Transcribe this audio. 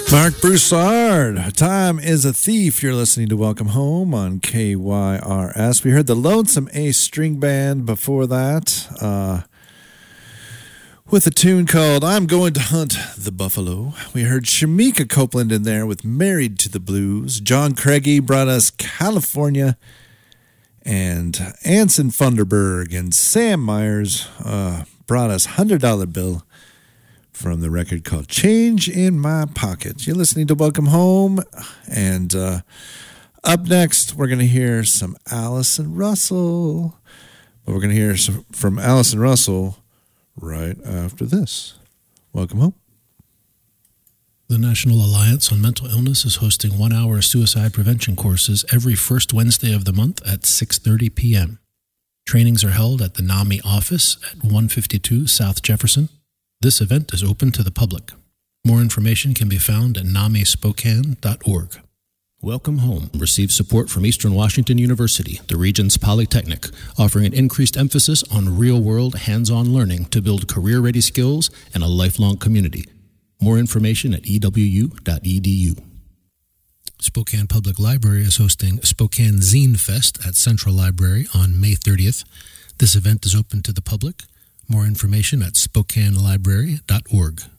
Mark Broussard, Time is a Thief. You're listening to Welcome Home on KYRS. We heard the Lonesome Ace String Band before that with a tune called I'm Going to Hunt the Buffalo. We heard Shamika Copeland in there with Married to the Blues. John Craigie brought us California, and Anson Funderburg and Sam Myers brought us $100 Bill from the record called Change in My Pocket. You're listening to Welcome Home, and up next we're going to hear some Allison Russell. But we're going to hear from Allison Russell right after this. Welcome home. The National Alliance on Mental Illness is hosting 1-hour suicide prevention courses every first Wednesday of the month at 6:30 p.m. Trainings are held at the NAMI office at 152 South Jefferson. This event is open to the public. More information can be found at namispokane.org. Welcome Home receives support from Eastern Washington University, the region's polytechnic, offering an increased emphasis on real-world, hands-on learning to build career-ready skills and a lifelong community. More information at ewu.edu. Spokane Public Library is hosting Spokane Zine Fest at Central Library on May 30th. This event is open to the public. More information at SpokaneLibrary.org.